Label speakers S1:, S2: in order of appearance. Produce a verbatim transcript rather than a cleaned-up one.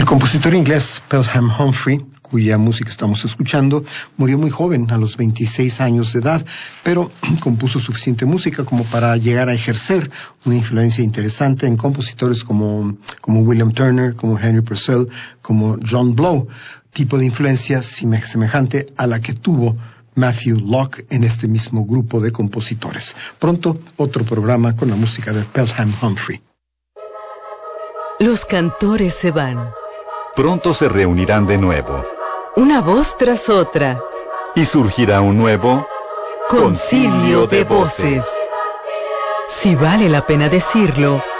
S1: compositor inglés Pelham Humphrey, cuya música estamos escuchando, murió muy joven, a los veintiséis años de edad, pero compuso suficiente música como para llegar a ejercer una influencia interesante en compositores como, como William Turner, como Henry Purcell, como John Blow, tipo de influencia semejante a la que tuvo Matthew Locke en este mismo grupo de compositores. Pronto, otro programa con la música de Pelham Humphrey.
S2: Los cantores se van.
S3: Pronto se reunirán de nuevo.
S2: Una voz tras otra.
S3: Y surgirá un nuevo
S2: concilio de voces. Si vale la pena decirlo,